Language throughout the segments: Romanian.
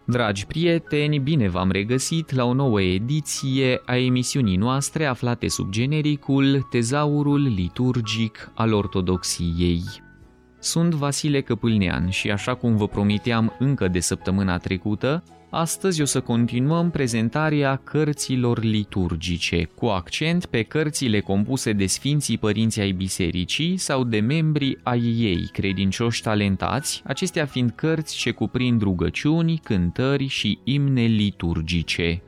Dragi prieteni, bine v-am regăsit la o nouă ediție a emisiunii noastre aflate sub genericul Tezaurul liturgic al Ortodoxiei. Sunt Vasile Căpâlnean și așa cum vă promiteam încă de săptămâna trecută, astăzi o să continuăm prezentarea cărților liturgice, cu accent pe cărțile compuse de Sfinții Părinți ai Bisericii sau de membri ai ei, credincioși talentați, acestea fiind cărți ce cuprind rugăciuni, cântări și imne liturgice.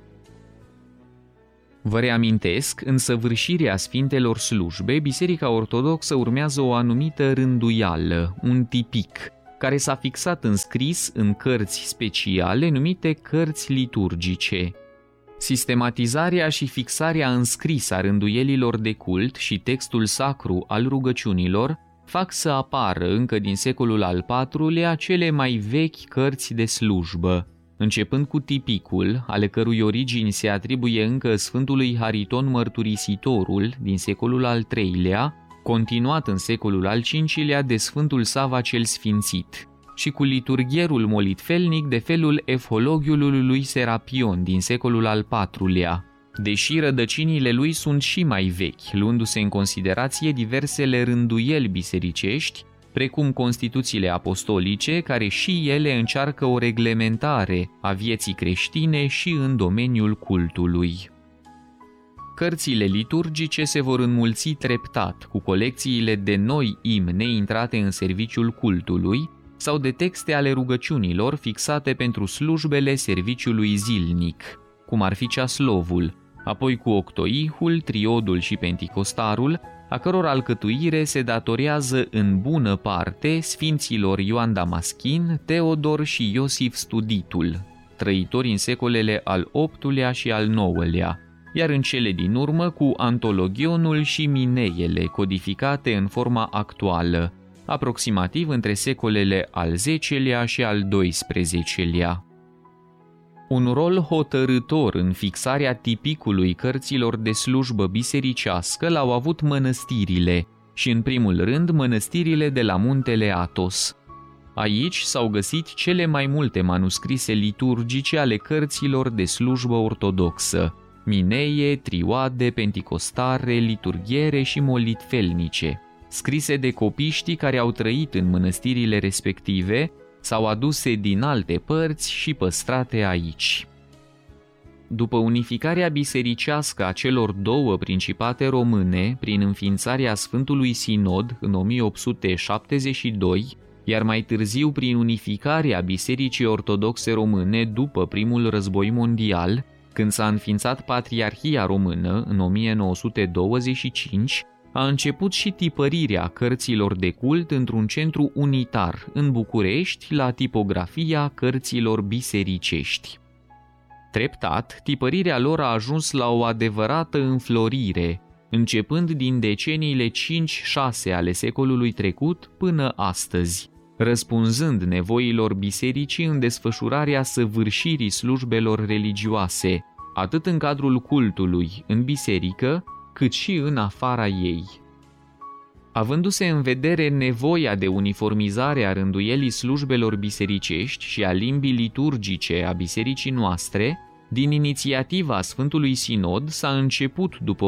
Vă reamintesc, în săvârșirea Sfintelor Slujbe, Biserica Ortodoxă urmează o anumită rânduială, un tipic, care s-a fixat în scris în cărți speciale numite cărți liturgice. Sistematizarea și fixarea în scris a rânduielilor de cult și textul sacru al rugăciunilor fac să apară încă din secolul al IV-lea cele mai vechi cărți de slujbă, începând cu tipicul, ale cărui origini se atribuie încă Sfântului Hariton Mărturisitorul din secolul al III-lea, continuat în secolul al V-lea de Sfântul Sava cel Sfințit, și cu liturghierul molitfelnic de felul Efologiului lui Serapion din secolul al IV-lea, deși rădăcinile lui sunt și mai vechi, luându-se în considerație diversele rânduieli bisericești, precum Constituțiile apostolice, care și ele încearcă o reglementare a vieții creștine și în domeniul cultului. Cărțile liturgice se vor înmulți treptat cu colecțiile de noi imne intrate în serviciul cultului sau de texte ale rugăciunilor fixate pentru slujbele serviciului zilnic, cum ar fi ceaslovul, apoi cu octoihul, triodul și penticostarul, a căror alcătuire se datorează în bună parte sfinților Ioan Damaschin, Teodor și Iosif Studitul, trăitori în secolele al VIII-lea și al IX-lea, iar în cele din urmă cu Antologionul și Mineiele, codificate în forma actuală, aproximativ între secolele al X-lea și al XII-lea. Un rol hotărâtor în fixarea tipicului cărților de slujbă bisericească l-au avut mănăstirile și, în primul rând, mănăstirile de la muntele Athos. Aici s-au găsit cele mai multe manuscrise liturgice ale cărților de slujbă ortodoxă, mineie, trioade, penticostare, liturghiere și molitfelnice, scrise de copiștii care au trăit în mănăstirile respective sau aduse din alte părți și păstrate aici. După unificarea bisericească a celor două principate române prin înființarea Sfântului Sinod în 1872, iar mai târziu prin unificarea Bisericii Ortodoxe Române după primul război mondial, când s-a înființat Patriarhia Română în 1925, a început și tipărirea cărților de cult într-un centru unitar, în București, la tipografia cărților bisericești. Treptat, tipărirea lor a ajuns la o adevărată înflorire, începând din deceniile 5-6 ale secolului trecut până astăzi, răspunzând nevoilor bisericii în desfășurarea săvârșirii slujbelor religioase, atât în cadrul cultului, în biserică, cât și în afara ei. Avându-se în vedere nevoia de uniformizare a rânduielii slujbelor bisericești și a limbii liturgice a bisericii noastre, din inițiativa Sfântului Sinod s-a început după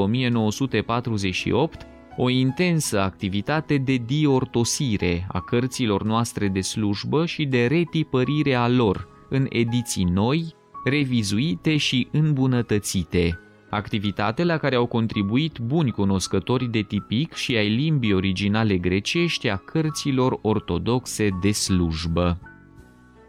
1948 o intensă activitate de diortosire a cărților noastre de slujbă și de retipărire a lor în ediții noi, revizuite și îmbunătățite, activitate la care au contribuit buni cunoscători de tipic și ai limbii originale grecești a cărților ortodoxe de slujbă.